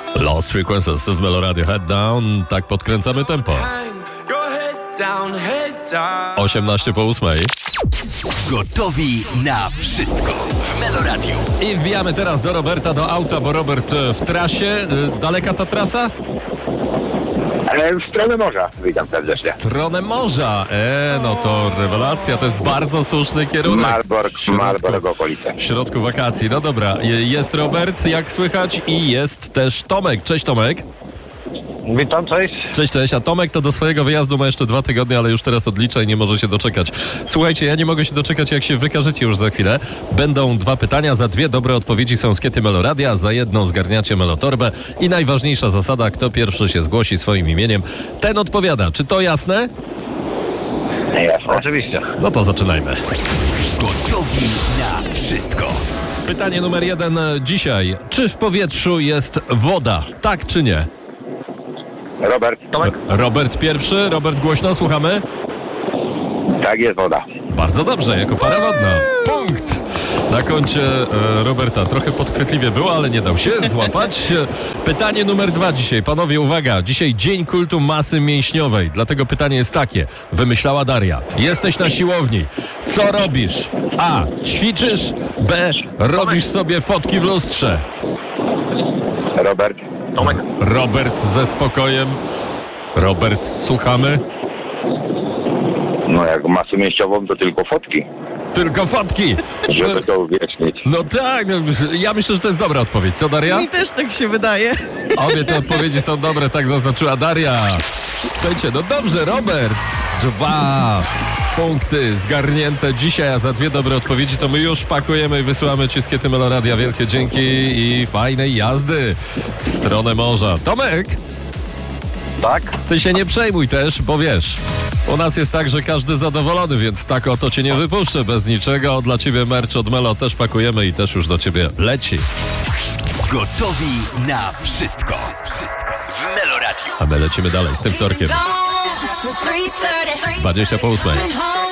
Lost Frequencies w Melo Radio. Head down, tak podkręcamy tempo. 8:08. Gotowi na wszystko w Melo Radio. I wbijamy teraz do Roberta, do auta, bo Robert w trasie. Daleka ta trasa? W stronę morza. Witam serdecznie. Stronę morza. No to rewelacja, to jest bardzo słuszny kierunek. Malbork okolice. W środku wakacji. No dobra, jest Robert, jak słychać, i jest też Tomek. Cześć Tomek. Witam, cześć. Cześć, a Tomek to do swojego wyjazdu ma jeszcze 2 tygodnie, ale już teraz odlicza i nie może się doczekać. Słuchajcie, ja nie mogę się doczekać, jak się wykażecie już za chwilę. Będą 2 pytania, za 2 dobre odpowiedzi są skiety Melo Radia, za 1 zgarniacie Melotorbę i najważniejsza zasada, kto pierwszy się zgłosi swoim imieniem, ten odpowiada. Czy to jasne? Jasne. Oczywiście. No to zaczynajmy. Gotowi na wszystko. Pytanie numer 1 dzisiaj. Czy w powietrzu jest woda? Tak czy nie? Robert. Tomek. Robert pierwszy. Robert, głośno, słuchamy. Tak, jest woda. Bardzo dobrze, jako para wodna. Punkt! Na koncie Roberta. Trochę podchwytliwie było, ale nie dał się złapać. Pytanie numer 2 dzisiaj. Panowie, uwaga. Dzisiaj Dzień Kultu Masy Mięśniowej. Dlatego pytanie jest takie. Wymyślała Daria. Jesteś na siłowni. Co robisz? A. Ćwiczysz. B. Robisz sobie fotki w lustrze. Robert. Tomek. Robert ze spokojem. Robert, słuchamy. No jak masę mięśniową, to tylko fotki. Tylko fotki. Żeby to uwiecznić. No tak, ja myślę, że to jest dobra odpowiedź. Co, Daria? Mi też tak się wydaje. Obie te odpowiedzi są dobre, tak zaznaczyła Daria. Słuchajcie, no dobrze, Robert. 2 punkty zgarnięte dzisiaj, a za 2 dobre odpowiedzi to my już pakujemy i wysyłamy ci skiety Melo Radia. Wielkie dzięki i fajnej jazdy w stronę morza. Tomek! Tak? Ty się nie przejmuj też, bo wiesz, u nas jest tak, że każdy zadowolony, więc tak oto cię nie wypuszczę bez niczego. Dla ciebie merch od Melo też pakujemy i też już do ciebie leci. Gotowi na wszystko w Melo Radio. A my lecimy dalej z tym wtorkiem. 20 po 8.